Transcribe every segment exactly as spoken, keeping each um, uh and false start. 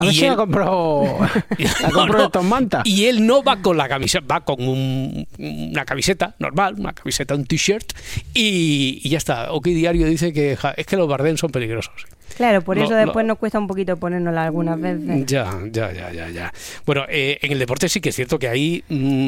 A ver si la compró, la compró no, de Tom Manta. Y él no va con la camiseta, va con un, una camiseta normal, una camiseta, un t-shirt, y, y ya está. OK Diario dice que ja, es que los Bardem son peligrosos. Claro, por eso no, después no. nos cuesta un poquito ponérnosla algunas veces. Ya, ya, ya, ya, ya. Bueno, eh, en el deporte sí que es cierto que ahí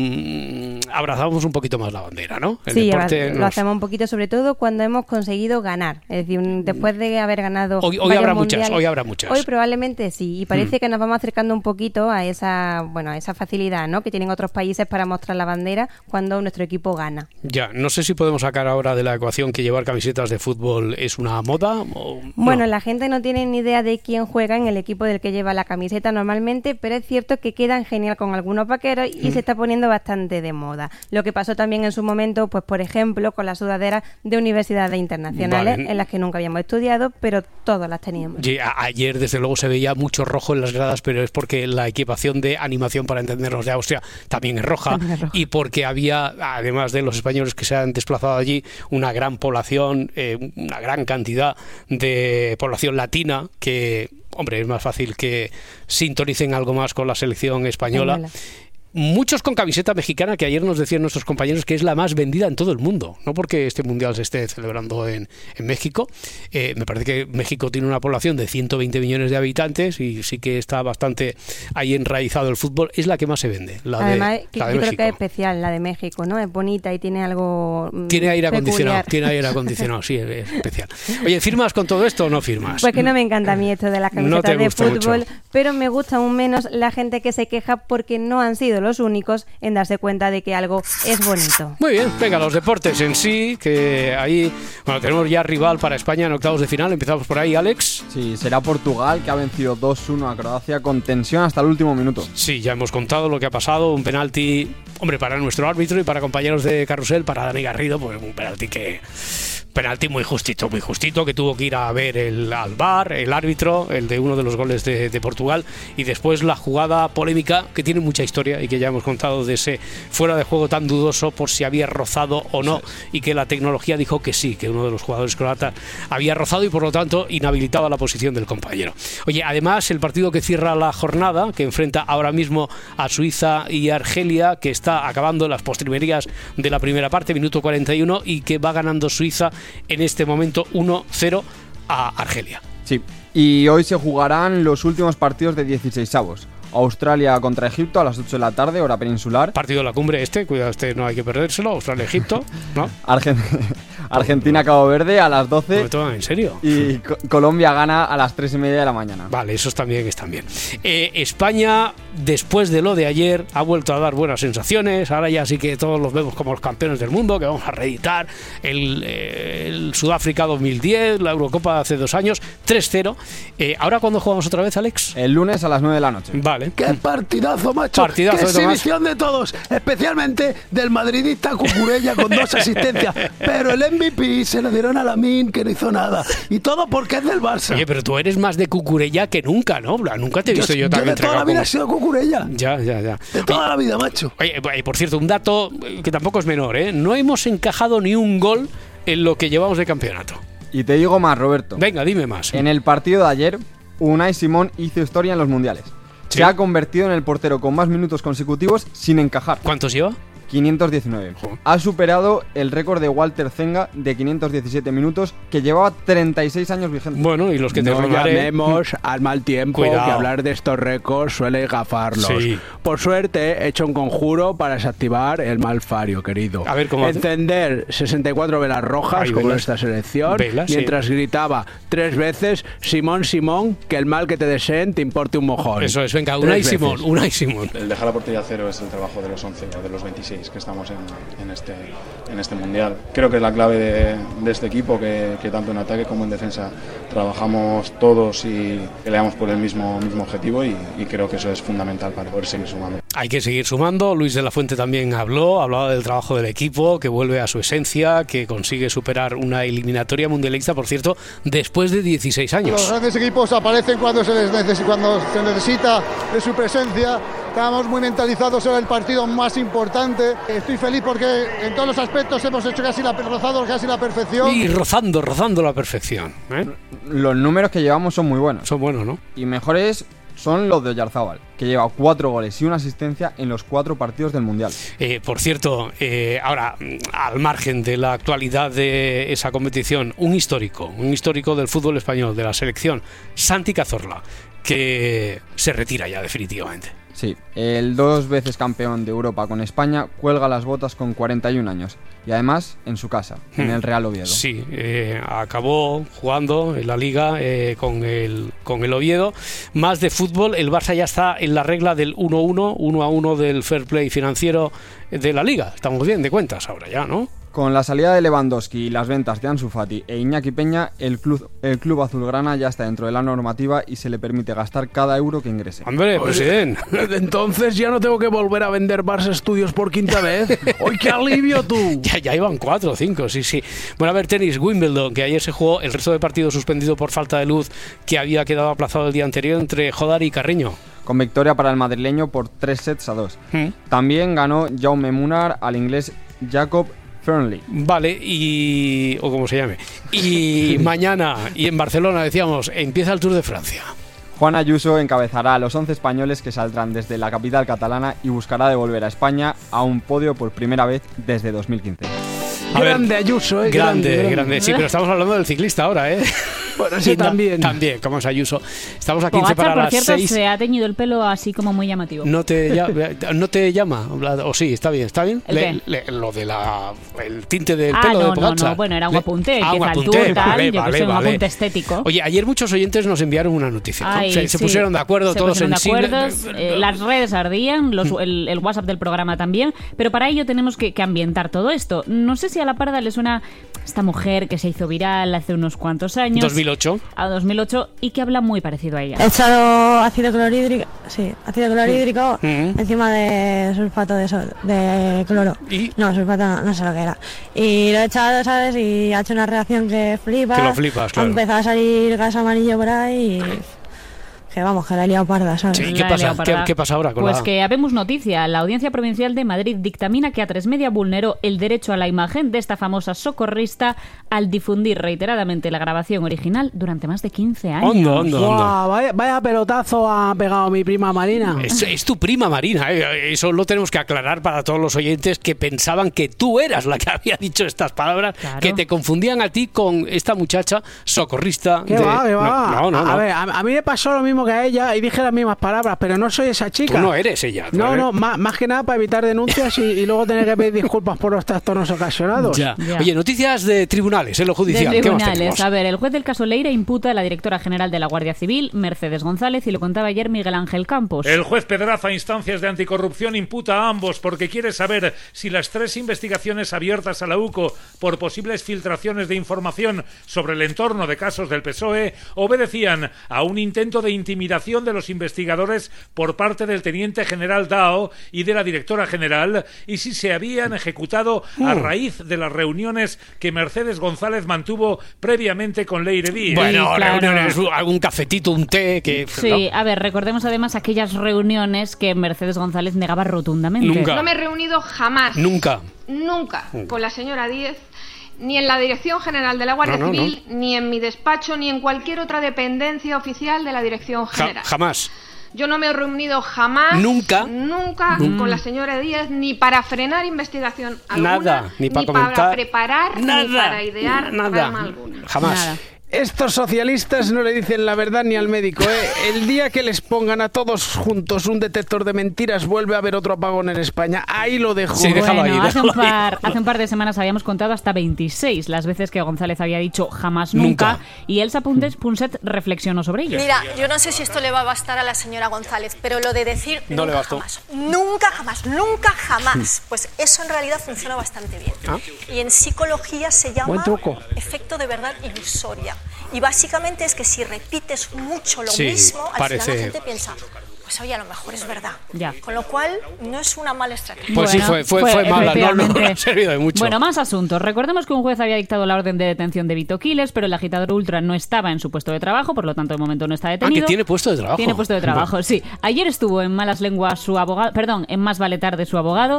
mmm, abrazamos un poquito más la bandera, ¿no? El sí, deporte lo nos... hacemos un poquito, sobre todo cuando hemos conseguido ganar. Es decir, después de haber ganado Hoy, hoy habrá muchas, hoy habrá muchas. Hoy probablemente sí, y parece mm. que nos vamos acercando un poquito a esa, bueno, a esa facilidad, ¿no?, que tienen otros países para mostrar la bandera cuando nuestro equipo gana. Ya, no sé si podemos sacar ahora de la ecuación que llevar camisetas de fútbol es una moda o... Bueno, no. La gente no tiene ni idea de quién juega en el equipo del que lleva la camiseta normalmente, pero es cierto que quedan genial con algunos vaqueros y mm. se está poniendo bastante de moda. Lo que pasó también en su momento, pues por ejemplo, con las sudaderas de universidades internacionales, vale, en las que nunca habíamos estudiado, pero todas las teníamos. Y a- ayer, desde luego, se veía mucho rojo en las gradas, pero es porque la equipación de animación, para entendernos, de Austria también es roja, También es roja. Y porque había, además de los españoles que se han desplazado allí, una gran población, eh, una gran cantidad de población latina que, hombre, es más fácil que sintonicen algo más con la selección española. Española. Muchos con camiseta mexicana, que ayer nos decían nuestros compañeros que es la más vendida en todo el mundo. No porque este mundial se esté celebrando en, en México. Eh, me parece que México tiene una población de ciento veinte millones de habitantes y sí que está bastante ahí enraizado el fútbol. Es la que más se vende, la Además, de, que la de yo México. creo que es especial la de México, ¿no? Es bonita y tiene algo mm, Tiene aire acondicionado, peculiar. tiene aire acondicionado, sí, es especial. Oye, ¿firmas con todo esto o no firmas? Pues que no me encanta a mí esto de las No camisetas te de gusta fútbol, mucho. pero me gusta aún menos la gente que se queja porque no han sido los únicos en darse cuenta de que algo es bonito. Muy bien, venga, los deportes en sí, que ahí, bueno, tenemos ya rival para España en octavos de final. Empezamos por ahí, Alex. Sí, será Portugal, que ha vencido dos uno a Croacia con tensión hasta el último minuto. Sí, ya hemos contado lo que ha pasado, un penalti, hombre, para nuestro árbitro y para compañeros de carrusel, para Dani Garrido, pues un penalti que... penalti muy justito, muy justito, que tuvo que ir a ver el, al V A R, el árbitro, el de uno de los goles de, de Portugal, y después la jugada polémica, que tiene mucha historia y que ya hemos contado, de ese fuera de juego tan dudoso por si había rozado o no, y que la tecnología dijo que sí, que uno de los jugadores croatas había rozado y por lo tanto inhabilitaba la posición del compañero. Oye, además el partido que cierra la jornada, que enfrenta ahora mismo a Suiza y Argelia, que está acabando las postrimerías de la primera parte, minuto cuarenta y uno, y que va ganando Suiza en este momento uno cero a Argelia. Sí, y hoy se jugarán los últimos partidos de dieciseisavos. Australia contra Egipto a las ocho de la tarde, hora peninsular. Partido de la cumbre este, cuidado, este no hay que perdérselo. Australia-Egipto, ¿no? Argen- Argentina-Cabo Verde a las doce. No, ¿en serio? Y Co- Colombia gana a las tres y media de la mañana. Vale, esos también están bien. Eh, España, después de lo de ayer, ha vuelto a dar buenas sensaciones. Ahora ya sí que todos los vemos como los campeones del mundo, que vamos a reeditar el, eh, el Sudáfrica dos mil diez, la Eurocopa de hace dos años, tres cero. Eh, ¿Ahora cuándo jugamos otra vez, Alex? El lunes a las nueve de la noche. Vale. ¡Qué partidazo, macho! Partidazo ¡Qué de Tomás. exhibición de todos! Especialmente del madridista Cucurella con dos asistencias. Pero el M V P se lo dieron a Lamine, que no hizo nada. Y todo porque es del Barça. Oye, pero tú eres más de Cucurella que nunca, ¿no? Nunca te he visto yo, yo tan de toda la entregado vida como- he sido Cucurella. Ya, ya, ya. De toda la vida, macho. Oye, eh, por cierto, un dato que tampoco es menor, ¿eh? No hemos encajado ni un gol en lo que llevamos de campeonato. Y te digo más, Roberto. Venga, dime más. En el partido de ayer, Unai Simón hizo historia en los mundiales. Sí. Se ha convertido en el portero con más minutos consecutivos sin encajar. ¿Cuántos lleva? quinientos diecinueve. Joder. Ha superado el récord de Walter Zenga de quinientos diecisiete minutos, que llevaba treinta y seis años vigente. Bueno, y los que te No robaré- llamemos al mal tiempo, Cuidado. que hablar de estos récords suele gafarlos. Sí. Por suerte, he hecho un conjuro para desactivar el mal fario, querido. A ver, ¿cómo hace? Encender sesenta y cuatro velas rojas, Ay, como velas. esta selección, Velas, sí. mientras gritaba tres veces: Simón, Simón, que el mal que te deseen te importe un mojón. Eso es, venga, Tres Unai veces. Simón, Unai Simón. El dejar la portería a cero es el trabajo de los once o de los veintiséis que estamos en, en, este, en este mundial. Creo que es la clave de, de este equipo, que, que tanto en ataque como en defensa trabajamos todos y peleamos por el mismo, mismo objetivo, y, y creo que eso es fundamental para poder seguir sumando. Hay que seguir sumando. Luis de la Fuente también habló, hablaba del trabajo del equipo, que vuelve a su esencia, que consigue superar una eliminatoria mundialista, por cierto, después de dieciséis Los años. grandes equipos aparecen cuando se, les neces- cuando se necesita de su presencia. Estamos muy mentalizados en el partido más importante. Estoy feliz porque en todos los aspectos hemos hecho casi la, rozado casi la perfección. Y rozando, rozando la perfección, ¿eh? Los números que llevamos son muy buenos. Son buenos, ¿no? Y mejores son los de Oyarzábal, que lleva cuatro goles y una asistencia en los cuatro partidos del Mundial. Eh, por cierto, eh, ahora, al margen de la actualidad de esa competición, un histórico, un histórico del fútbol español, de la selección, Santi Cazorla, que se retira ya definitivamente. Sí, el dos veces campeón de Europa con España cuelga las botas con cuarenta y un años y además en su casa, hmm. en el Real Oviedo. Sí, eh, acabó jugando en la Liga eh, con, el, con el Oviedo. Más de fútbol, el Barça ya está en la regla del uno uno, uno a uno del fair play financiero de la Liga. Estamos bien de cuentas ahora ya, ¿no? Con la salida de Lewandowski y las ventas de Ansu Fati e Iñaki Peña, el club, el club azulgrana ya está dentro de la normativa y se le permite gastar cada euro que ingrese. ¡Hombre, presidente! Entonces ya no tengo que volver a vender Barça Studios por quinta vez. ¡Ay, qué alivio tú! Ya, ya iban cuatro o cinco, sí, sí. Bueno, a ver, tenis, Wimbledon, que ayer se jugó, el resto de partidos suspendido por falta de luz, que había quedado aplazado el día anterior entre Jodar y Carreño. Con victoria para el madrileño por tres sets a dos. ¿Mm? También ganó Jaume Munar al inglés Jacob Fernley. Vale, y... o como se llame. Y mañana, y en Barcelona, decíamos, empieza el Tour de Francia. Juan Ayuso encabezará a los once españoles que saldrán desde la capital catalana y buscará devolver a España a un podio por primera vez desde dos mil quince. A grande ver, Ayuso, eh. Grande, grande, grande. Sí, pero estamos hablando del ciclista ahora, ¿eh? Bueno, sí, no, también. También, como es Ayuso. Estamos a quince Pogacar, para por las cierto, seis. se ha teñido el pelo así como muy llamativo. No te, ya, no te llama, o sí, está bien, está bien. ¿El le, qué? Le, lo de la, el tinte del ah, pelo no, de Pogacar. no, no, bueno, era un apunte, ah, que un es apunte, altura, tal, vale, yo vale, que sé, un vale. apunte estético. Oye, ayer muchos oyentes nos enviaron una noticia, ¿no? Ay, se, se sí. pusieron de acuerdo, se todos sensibles. De acuerdo, eh, las redes ardían, los, el, el WhatsApp del programa también, pero para ello tenemos que, que ambientar todo esto. No sé si a la parda le suena esta mujer que se hizo viral hace unos cuantos años. dos mil ocho. A dos mil ocho y que habla muy parecido a ella. He echado ácido clorhídrico, sí, ácido clorhídrico Mm. encima de sulfato de, sol, de cloro. ¿Y? No, sulfato no, no sé lo que era. Y lo he echado, ¿sabes? Y ha hecho una reacción que flipas. Que lo flipas, claro. Ha empezado a salir gas amarillo por ahí y... Que vamos, que la he liado parda, ¿sabes? Sí, ¿qué pasa? ¿Qué, ¿Qué pasa ahora con Pues la...? que habemos noticia. La Audiencia Provincial de Madrid dictamina que A tres Media vulneró el derecho a la imagen de esta famosa socorrista al difundir reiteradamente la grabación original durante más de quince años. Hondo, hondo, hondo. Wow, vaya, vaya pelotazo ha pegado mi prima Marina. Es, es tu prima Marina, ¿eh? Eso lo tenemos que aclarar para todos los oyentes que pensaban que tú eras la que había dicho estas palabras, claro. Que te confundían a ti con esta muchacha socorrista. ¿Qué de... va, qué va? No, no, no, a, no. a ver, a, a mí me pasó lo mismo que a ella y dije las mismas palabras, pero no soy esa chica. Tú no eres ella. No, ¿vale? no, más, más que nada para evitar denuncias y, y luego tener que pedir disculpas por los trastornos ocasionados. Ya. Ya. Oye, noticias de tribunales, en lo judicial. De ¿Qué más tribunales. tenemos? A ver, el juez del caso Leira imputa a la directora general de la Guardia Civil, Mercedes González, y lo contaba ayer Miguel Ángel Campos. El juez Pedraza, instancias de anticorrupción, imputa a ambos porque quiere saber si las tres investigaciones abiertas a la U C O por posibles filtraciones de información sobre el entorno de casos del P S O E obedecían a un intento de intimidación de los investigadores por parte del teniente general Dao y de la directora general, y si se habían ejecutado a raíz de las reuniones que Mercedes González mantuvo previamente con Leire Díez. Bueno, Sí, claro. reuniones, algún cafetito, un té, que... Sí, ¿no? a ver, recordemos además aquellas reuniones que Mercedes González negaba rotundamente. Nunca. No me he reunido jamás. Nunca. Nunca con la señora Díez, ni en la Dirección General de la Guardia No, no, Civil, ni en mi despacho, ni en cualquier otra dependencia oficial de la Dirección Ja- General. jamás. Yo no me he reunido jamás, Nunca. nunca con la señora Díez, ni para frenar investigación alguna, Nada, ni para ni comentar. para preparar, Nada. ni para idear Nada. trama alguna. Jamás. Nada. Estos socialistas no le dicen la verdad ni al médico, ¿eh? El día que les pongan a todos juntos un detector de mentiras, vuelve a haber otro apagón en España. Ahí lo dejo. Sí, déjalo Bueno, ahí, hace, un déjalo ahí. par, hace un par de semanas habíamos contado hasta veintiséis las veces que González había dicho jamás nunca, Nunca. y Elsa Punset, Punset reflexionó sobre ello. Mira, yo no sé si esto le va a bastar a la señora González, pero lo de decir No nunca le bastó. jamás, nunca jamás, nunca jamás, pues eso en realidad funciona bastante bien. Ah. Y en psicología se llama Buen truco. efecto de verdad ilusoria. Y básicamente es que si repites mucho lo Sí, mismo, al parece- final la gente piensa, pues oye, a lo mejor es verdad. Ya. Con lo cual, no es una mala estrategia. Pues sí, fue- fue- fue mala, no- no- no ha servido de mucho. Bueno, más asuntos. Recordemos que un juez había dictado la orden de detención de Vito Quiles, pero el agitador ultra no estaba en su puesto de trabajo, por lo tanto de momento no está Ah, detenido. que tiene puesto de trabajo. Tiene puesto de trabajo, sí. Ayer estuvo en malas lenguas su abogado, perdón, en más vale tarde su abogado,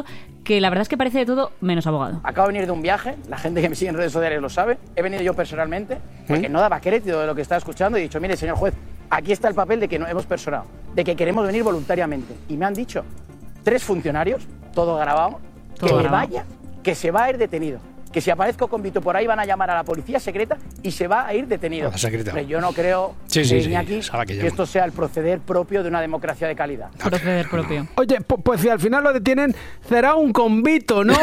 que la verdad es que parece de todo menos abogado. Acabo de venir de un viaje, la gente que me sigue en redes sociales lo sabe. He venido yo personalmente, porque ¿Mm? no daba crédito de lo que estaba escuchando y he dicho, mire, señor juez, aquí está el papel de que no hemos personado, de que queremos venir voluntariamente. Y me han dicho tres funcionarios, todo grabado, todo que grabado. me vaya, que se va a ir detenido. Que si aparezco con Vito por ahí van a llamar a la policía secreta y se va a ir detenido. Pero yo no creo, sí, sí, Iñaki, sí, que, que esto sea el proceder propio de una democracia de calidad. Proceder propio. Oye, pues, pues si al final lo detienen, será un convito, ¿no?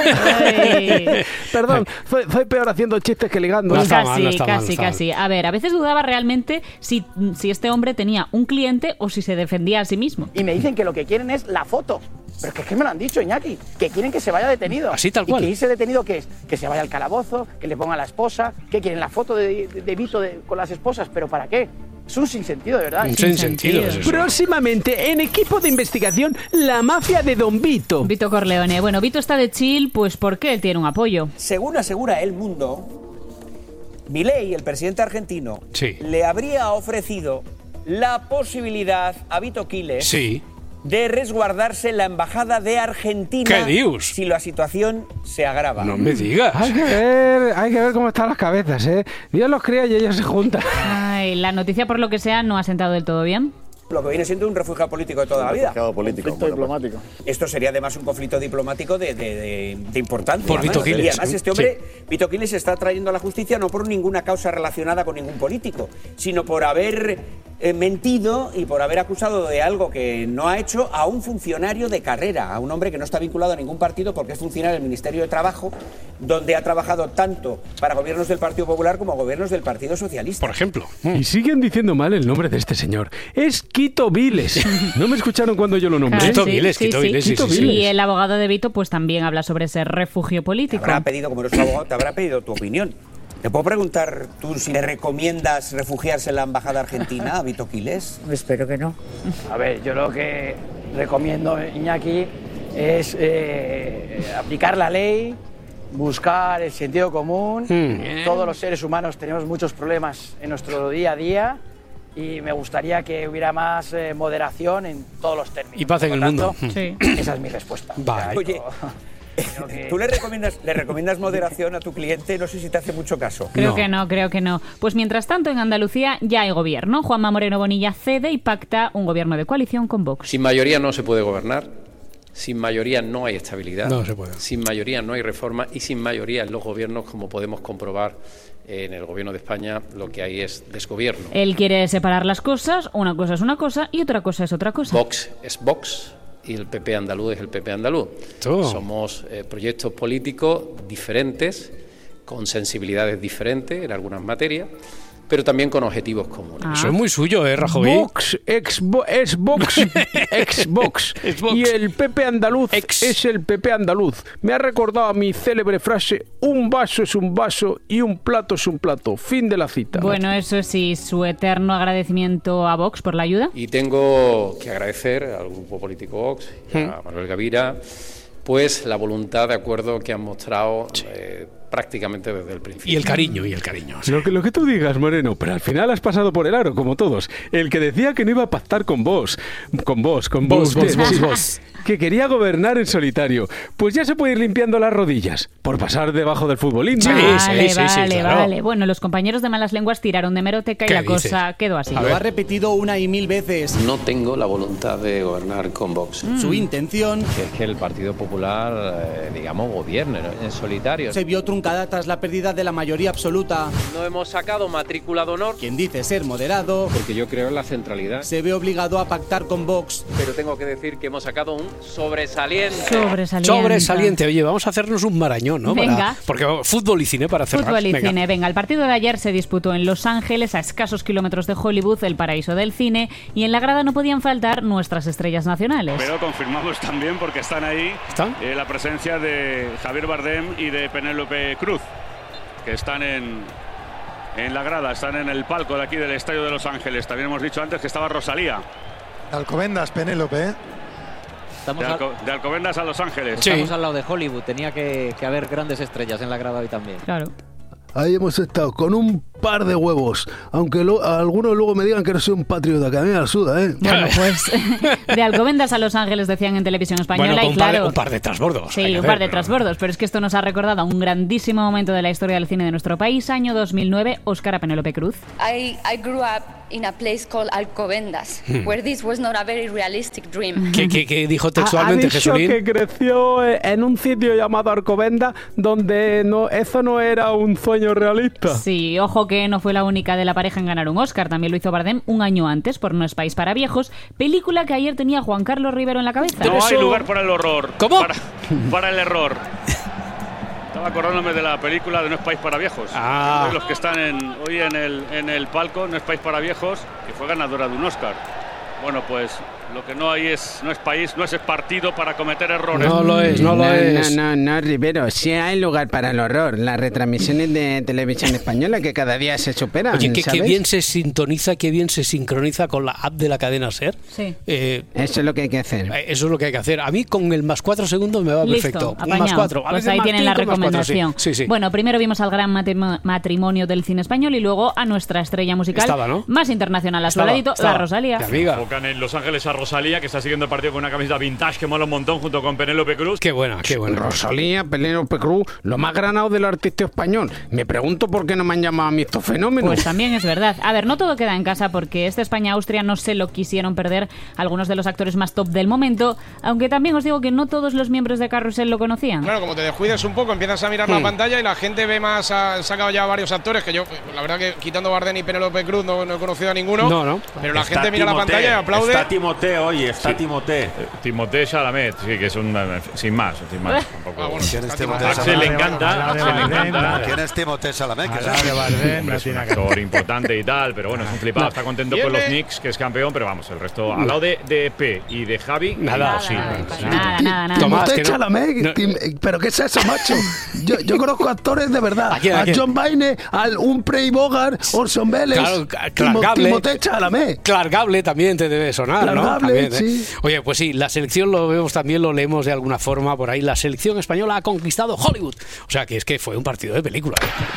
Perdón, soy, soy peor haciendo chistes que ligando. Pues no casi, mal, no casi, mal, casi. A ver, a veces dudaba realmente si, si este hombre tenía un cliente o si se defendía a sí mismo. Y me dicen que lo que quieren es la foto. Pero que es que me lo han dicho, Iñaki, que quieren que se vaya detenido. Así tal cual. Y que irse detenido, ¿qué es? Que se vaya al calabozo, que le ponga a la esposa, que quieren la foto de, de, de Vito de, con las esposas, ¿pero para qué? Es un sinsentido, de verdad. Un sinsentido. Es Próximamente, en equipo de investigación, la mafia de Don Vito. Vito Corleone. Bueno, Vito está de chill, pues porque él tiene un apoyo. Según asegura El Mundo, Milei, el presidente argentino, sí. le habría ofrecido la posibilidad a Vito Quiles sí. de resguardarse en la embajada de Argentina. ¿Qué dios? Si la situación se agrava. No me digas. Hay que ver, hay que ver cómo están las cabezas, ¿eh? Dios los cría y ellos se juntan. Ay, la noticia, por lo que sea, no ha sentado del todo bien. Lo que viene siendo un refugiado político de toda la vida. Refugiado político. Conflicto diplomático. Esto sería además un conflicto diplomático de, de, de, de importancia. Por Vito Quiles. Y además este hombre, sí. Vito Quiles, se está trayendo a la justicia no por ninguna causa relacionada con ningún político, sino por haber eh, mentido y por haber acusado de algo que no ha hecho a un funcionario de carrera, a un hombre que no está vinculado a ningún partido porque es funcionario del Ministerio de Trabajo, donde ha trabajado tanto para gobiernos del Partido Popular como gobiernos del Partido Socialista. Por ejemplo. Y siguen diciendo mal el nombre de este señor. Es Quito Viles. ¿No me escucharon cuando yo lo nombré? Ah, Quito sí, Viles, sí, Quito sí. Viles, sí, Quito sí, sí. Viles. Y el abogado de Vito pues también habla sobre ese refugio político. Te habrá pedido, como eres tu abogado, te habrá pedido tu opinión. ¿Te puedo preguntar tú si le recomiendas refugiarse en la embajada argentina a Vito Quiles? Espero que no. A ver, yo lo que recomiendo, Iñaki, es eh, aplicar la ley, buscar el sentido común. Mm. Todos los seres humanos tenemos muchos problemas en nuestro día a día y me gustaría que hubiera más eh, moderación en todos los términos. Y paz en el mundo. Sí. Esa es mi respuesta. Vale. Oye, que... ¿tú le recomiendas, le recomiendas moderación a tu cliente? No sé si te hace mucho caso. Creo No. que no, creo que no. Pues mientras tanto, en Andalucía ya hay gobierno. Juanma Moreno Bonilla cede y pacta un gobierno de coalición con Vox. Sin mayoría no se puede gobernar, sin mayoría no hay estabilidad, No se puede. sin mayoría no hay reforma y sin mayoría en los gobiernos, como podemos comprobar en el gobierno de España, lo que hay es desgobierno. Él quiere separar las cosas, una cosa es una cosa y otra cosa es otra cosa. Vox es Vox y el P P andaluz es el P P andaluz. Oh. Somos eh, proyectos políticos diferentes, con sensibilidades diferentes en algunas materias, pero también con objetivos comunes. Ah. Eso es muy suyo, ¿eh, Rajoy? Vox, ex, es Vox, ex Vox. Es Vox. Y el P P andaluz Ex. es el P P andaluz. Me ha recordado a mi célebre frase: un vaso es un vaso y un plato es un plato. Fin de la cita. Bueno, eso sí, su eterno agradecimiento a Vox por la ayuda. Y tengo que agradecer al grupo político Vox y a Manuel Gavira, pues la voluntad de acuerdo que han mostrado eh, prácticamente desde el principio. Y el cariño, y el cariño. sí. Lo que, lo que tú digas, Moreno, pero al final has pasado por el aro, como todos. El que decía que no iba a pactar con vos, con vos, con vos, Vos, usted, vos, sí, vos, vos. que quería gobernar en solitario, pues ya se puede ir limpiando las rodillas por pasar debajo del futbolín. Sí, ¿no? Vale, sí, sí, sí, vale, claro. vale. Bueno, los compañeros de malas lenguas tiraron de meroteca y ¿Qué la dices? cosa quedó así. A Lo ver. ha repetido una y mil veces. No tengo la voluntad de gobernar con Vox. Su intención Que es que el Partido Popular, eh, digamos, gobierne, ¿no?, en solitario. se vio truncada tras la pérdida de la mayoría absoluta. No hemos sacado matrícula de honor, Quien dice ser moderado Porque yo creo en la centralidad. se ve obligado a pactar con Vox. pero tengo que decir que hemos sacado un sobresaliente. Sobresaliente. Sobresaliente. Oye, vamos a hacernos un marañón, ¿no? Venga. Para- porque fútbol y cine para cerrar. Fútbol y Venga. cine. Venga, el partido de ayer se disputó en Los Ángeles, a escasos kilómetros de Hollywood, el paraíso del cine, y en la grada no podían faltar nuestras estrellas nacionales. Pero confirmamos también, porque están ahí, ¿Están? eh, la presencia de Javier Bardem y de Penélope Cruz, que están en, en la grada, están en el palco de aquí del Estadio de Los Ángeles. También hemos dicho antes que estaba Rosalía. Alcobendas, Penélope, ¿eh? De, Alco- de Alcobendas a Los Ángeles. Estamos al lado de Hollywood, tenía que, que haber grandes estrellas en la grada hoy también. Claro. Ahí hemos estado con un par de huevos. Aunque lo, algunos luego me digan que no soy un patriota, que a mí me la suda, ¿eh? Bueno, pues de Alcobendas a Los Ángeles decían en Televisión Española bueno, y un claro... Par de, un par de transbordos. Sí, un hacer, par de pero... transbordos, pero es que esto nos ha recordado a un grandísimo momento de la historia del cine de nuestro país, año dos mil nueve, Óscar a Penélope Cruz. I, I grew up in a place called Alcobendas, Hmm. where this was not a very realistic dream. ¿Qué, qué, qué dijo textualmente, ha, ha dicho Jesulín? que creció en un sitio llamado Alcobendas, donde no, eso no era un sueño realista. Sí, ojo que no fue la única de la pareja en ganar un Óscar, también lo hizo Bardem un año antes por No es país para viejos, película que ayer tenía Juan Carlos Rivero en la cabeza. No hay lugar para el horror. ¿Cómo? Para, para el error. Estaba acordándome de la película de No es país para viejos. Ah. Los que están en, hoy en el, en el palco, No es país para viejos, que fue ganadora de un Oscar. Bueno, pues lo que no hay es, no es país, no es partido para cometer errores. No lo es, no lo no, es. No, no, no, Rivero, sí hay lugar para el horror. Las retransmisiones de televisión española que cada día se superan, Oye, que, ¿sabes? qué bien se sintoniza, qué bien se sincroniza con la app de la cadena SER. Sí. Eh, Eso es lo que hay que hacer. Eso es lo que hay que hacer. A mí con el más cuatro segundos me va Listo, perfecto. Un apañado. más cuatro. A Pues veces ahí más tienen la cinco, más cuatro, sí. recomendación. Sí, sí. Bueno, primero vimos al gran matrimo- matrimonio del cine español y luego a nuestra estrella musical Estaba, ¿no? más internacional a su Estaba, ladito, estaba. la Rosalía. Enfocan en Los Ángeles a Rosalía, que está siguiendo el partido con una camiseta vintage que mola un montón, junto con Penélope Cruz. Qué buena, qué buena. Rosalía, Penélope Cruz, lo más granado del artista español. Me pregunto por qué no me han llamado a mí estos fenómenos. Pues también es verdad. A ver, no todo queda en casa porque este España-Austria no se lo quisieron perder algunos de los actores más top del momento, aunque también os digo que no todos los miembros de Carrusel lo conocían. Claro, como te descuides un poco, empiezas a mirar Hmm. la pantalla y la gente ve más, han sacado ya varios actores que yo, la verdad que quitando Bardem y Penélope Cruz no, no he conocido a ninguno. No, no. Pero la Está gente mira la Timothée, pantalla y aplaude. Está Timothée hoy, está Sí. Timothée. Eh, Timothée Chalamet, sí, que es un sin más, sin más. Tampoco. Ah, bueno, ¿Quién es A Timothée Axel Chalamet? le encanta, Al Axel lado le de Bardem, encanta. ¿Quién es Timothée Chalamet? Al lado de Bardem, Hombre, es un actor importante y tal, pero bueno, es un flipado. Está contento con los Knicks, que es campeón, pero vamos, el resto, al lado de, de P y de Javi, Nada, sí. sí. Nada, nada, nada. Timothée que no- Chalamet, no- Tim- ¿pero qué es eso, macho? Yo, yo conozco actores de verdad. ¿A quién, a A quién? John Baine, al un Prey Bogart, Orson Welles, Claro, Clark Timo- Gable. Timothée Chalamet. Clark Gable también te debe sonar, Clark ¿no? Gable, También, ¿eh? sí. Oye, pues sí, la selección lo vemos también, lo leemos de alguna forma por ahí. La selección española ha conquistado Hollywood. O sea, que es que fue un partido de película.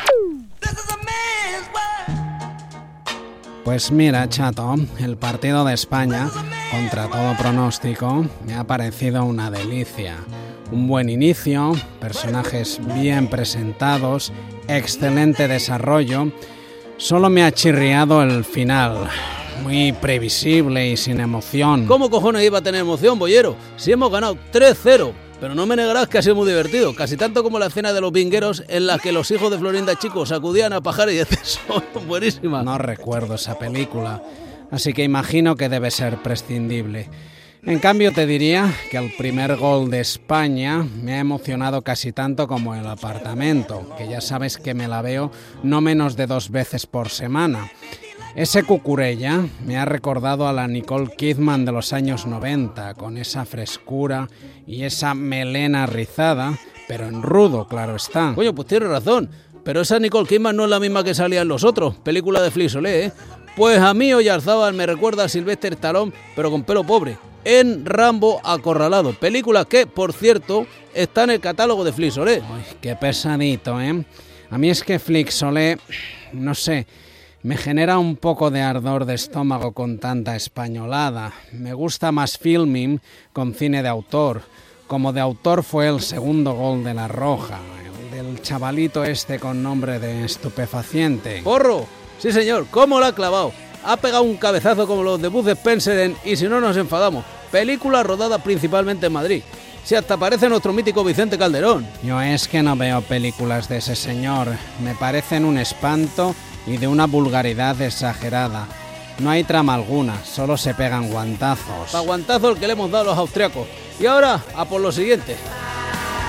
Pues mira, chato, el partido de España, contra todo pronóstico, me ha parecido una delicia. Un buen inicio, personajes bien presentados, excelente desarrollo. Solo me ha chirriado el final, muy previsible y sin emoción. ¿Cómo cojones iba a tener emoción, bollero? Si hemos ganado tres cero. Pero no me negarás que ha sido muy divertido, casi tanto como la escena de los vingueros en la que los hijos de Florinda Chico sacudían a Pajar y eso. Buenísima. No recuerdo esa película, así que imagino que debe ser prescindible. En cambio te diría que el primer gol de España me ha emocionado casi tanto como el apartamento, que ya sabes que me la veo no menos de dos veces por semana. Ese Cucurella me ha recordado a la Nicole Kidman de los años noventa, con esa frescura y esa melena rizada, pero en rudo, claro está. Coño, pues tienes razón, pero esa Nicole Kidman no es la misma que salía en Los Otros, película de Flisolé, ¿eh? Pues a mí Oyarzábal me recuerda a Sylvester Stallone, pero con pelo pobre, en Rambo Acorralado, película que, por cierto, está en el catálogo de Flisolé. Uy, qué pesadito, ¿eh? A mí es que Flixolé, no sé, me genera un poco de ardor de estómago con tanta españolada. Me gusta más filming con cine de autor. Como de autor fue el segundo gol de La Roja, el del chavalito este con nombre de estupefaciente. ¡Porro! Sí, señor, ¿cómo la ha clavado? Ha pegado un cabezazo como los de Bud Spencer en Y si no nos enfadamos, película rodada principalmente en Madrid. Si hasta parece nuestro mítico Vicente Calderón. Yo es que no veo películas de ese señor. Me parecen un espanto y de una vulgaridad exagerada. No hay trama alguna, solo se pegan guantazos. Pa' guantazo el que le hemos dado a los austriacos. Y ahora, a por lo siguiente.